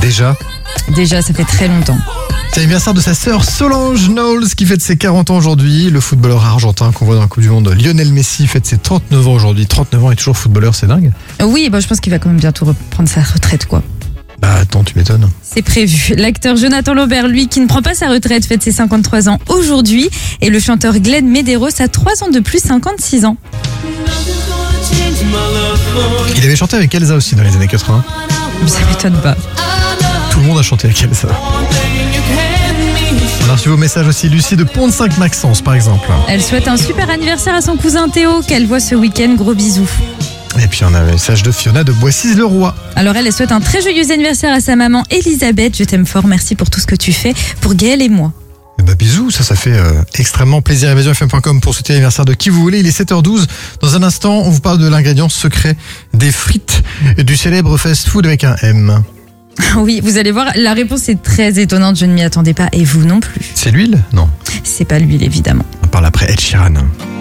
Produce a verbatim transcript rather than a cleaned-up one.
Déjà Déjà, ça fait très longtemps. C'est l'anniversaire de sa sœur Solange Knowles qui fête ses quarante ans aujourd'hui. Le footballeur argentin qu'on voit dans la Coupe du Monde, Lionel Messi, fête ses trente-neuf ans aujourd'hui. trente-neuf ans et toujours footballeur, c'est dingue. Oui, bah, je pense qu'il va quand même bientôt reprendre sa retraite, quoi. Bah attends, tu m'étonnes. C'est prévu. L'acteur Jonathan Laubert, lui, qui ne prend pas sa retraite, fête ses cinquante-trois ans aujourd'hui. Et le chanteur Glenn Medeiros a trois ans de plus, cinquante-six ans. Il avait chanté avec Elsa aussi dans les années quatre-vingts. Ça m'étonne pas. Tout le monde a chanté avec Elsa. On a reçu vos messages aussi. Lucie de Pont-de-Sainte-Maxence, par exemple. Elle souhaite un super anniversaire à son cousin Théo, qu'elle voit ce week-end. Gros bisous. Et puis on a un message de Fiona de Boissy-le-Roi. Alors elle, elle souhaite un très joyeux anniversaire à sa maman Elisabeth. Je t'aime fort, merci pour tout ce que tu fais pour Gaël et moi. Et bah bisous, ça, ça fait euh, extrêmement plaisir. évasion f m point com pour souhaiter l'anniversaire de qui vous voulez. Il est sept heures douze. Dans un instant, on vous parle de l'ingrédient secret des frites du célèbre fast-food avec un M. Oui, vous allez voir, la réponse est très étonnante, je ne m'y attendais pas, et vous non plus. C'est l'huile ? Non. C'est pas l'huile, évidemment. On parle après Ed Sheeran.